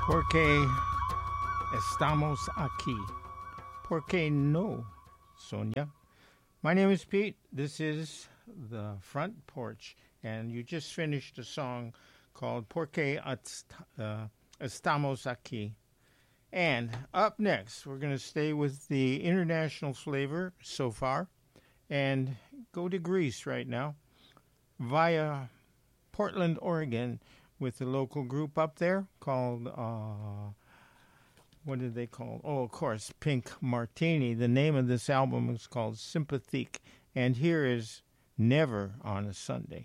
Porque estamos aquí. Porque no, Sonia. My name is Pete. This is the Front Porch, and you just finished a song called Estamos Aquí. And up next, we're going to stay with the international flavor so far and go to Greece right now via Portland, Oregon, with the local group up there called, what did they call? Oh, of course, Pink Martini. The name of this album is called Sympathique. And here is Never on a Sunday.